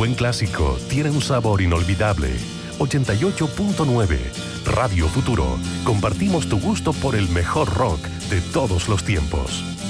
buen clásico tiene un sabor inolvidable. 88.9 Radio Futuro. Compartimos tu gusto por el mejor rock de todos los tiempos.